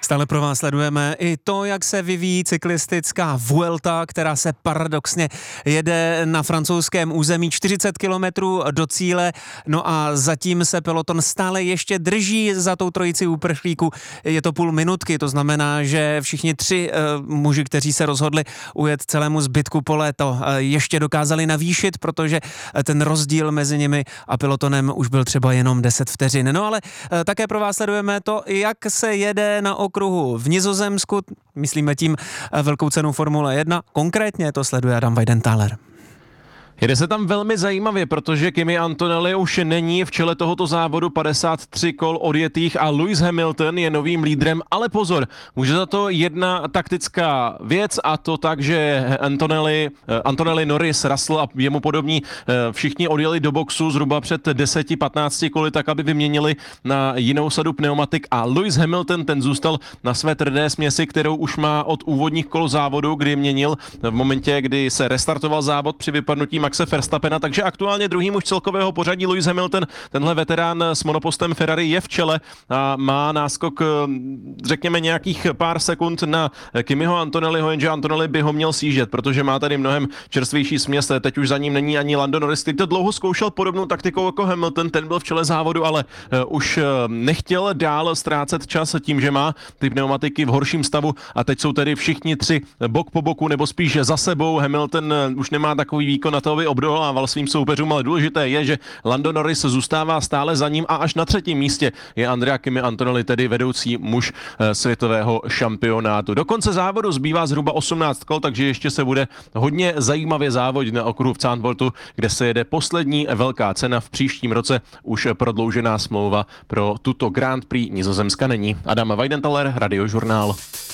Stále pro vás sledujeme i to, jak se vyvíjí cyklistická Vuelta, která se paradoxně jede na francouzském území 40 kilometrů do cíle. No a zatím se peloton stále ještě drží za tou trojici úprchlíků. Je to půl minutky, to znamená, že všichni tři muži, kteří se rozhodli ujet celému zbytku pole, to ještě dokázali navýšit, protože ten rozdíl mezi nimi a pelotonem už byl třeba jenom 10 vteřin. No ale také pro vás sledujeme to, jak se jede na okruhu v Nizozemsku, myslíme tím velkou cenu Formule 1, konkrétně to sleduje Adam Weidenthaler. Jede se tam velmi zajímavě, protože Kimi Antonelli už není v čele tohoto závodu, 53 kol odjetých a Lewis Hamilton je novým lídrem, ale pozor, může za to jedna taktická věc a to tak, že Antonelli, Norris, Russell a jemu podobní všichni odjeli do boxu zhruba před 10-15 koly, tak aby vyměnili na jinou sadu pneumatik a Lewis Hamilton ten zůstal na své tvrdé směsi, kterou už má od úvodních kol závodu, kdy měnil v momentě, kdy se restartoval závod při vypadnutí Maxe Verstappena, takže aktuálně druhý muž celkového pořadí Lewis Hamilton, tenhle veterán s monopostem Ferrari je v čele a má náskok, řekněme, nějakých pár sekund na Kimiho Antonelliho, jenže Antonelli by ho měl sjíždět, protože má tady mnohem čerstvější směs, teď už za ním není ani Lando Norris, který to dlouho zkoušel podobnou taktikou jako Hamilton, ten byl v čele závodu, ale už nechtěl dál ztrácet čas tím, že má ty pneumatiky v horším stavu a teď jsou tedy všichni tři bok po boku, nebo spíš za sebou. Hamilton už nemá takový výkon na to, aby obdohával svým soupeřům, ale důležité je, že Lando Norris zůstává stále za ním a až na třetím místě je Andrea Kimi Antonelli, tedy vedoucí muž světového šampionátu. Do konce závodu zbývá zhruba 18 kol, takže ještě se bude hodně zajímavě závodit na okruhu v Zandvoortu, kde se jede poslední velká cena v příštím roce. Už prodloužená smlouva pro tuto Grand Prix Nizozemska není. Adam Weidenthaler, Radiožurnál.